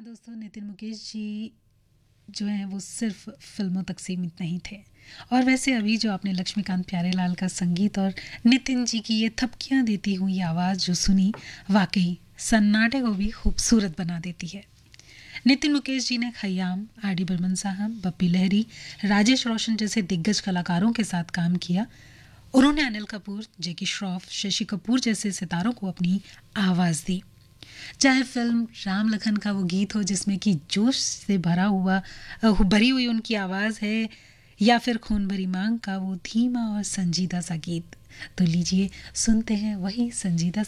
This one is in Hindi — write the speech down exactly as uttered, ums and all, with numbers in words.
दोस्तों, नितिन मुकेश जी जो हैं वो सिर्फ फिल्मों तक सीमित नहीं थे। और वैसे अभी जो आपने लक्ष्मीकांत प्यारेलाल का संगीत और नितिन जी की ये थपकियां देती हुई आवाज़ जो सुनी, वाकई सन्नाटे को भी खूबसूरत बना देती है। नितिन मुकेश जी ने खयाम, आर डी बर्मन साहब, बप्पी लहरी, राजेश रोशन जैसे दिग्गज कलाकारों के साथ काम किया। उन्होंने अनिल कपूर, जैकी श्रॉफ, शशि कपूर जैसे सितारों को अपनी आवाज़ दी। चाहे फिल्म राम लखन का वो गीत हो जिसमें कि जोश से भरा हुआ भरी हुई उनकी आवाज़ है, या फिर खून भरी मांग का वो धीमा और संजीदा सा गीत, तो लीजिए सुनते हैं वही संजीदा